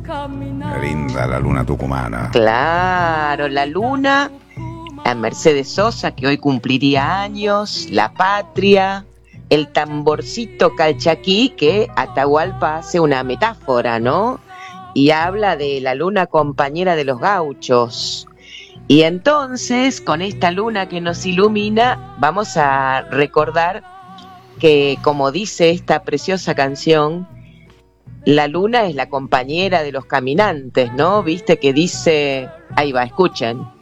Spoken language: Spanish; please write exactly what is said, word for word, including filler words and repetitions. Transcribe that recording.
Linda la luna tucumana. Claro, la luna, la Mercedes Sosa, que hoy cumpliría años, la patria, el tamborcito calchaquí, que Atahualpa hace una metáfora, ¿no? Y habla de la luna compañera de los gauchos. Y entonces, con esta luna que nos ilumina, vamos a recordar que, como dice esta preciosa canción, la luna es la compañera de los caminantes, ¿no? Viste que dice, ahí va, escuchen.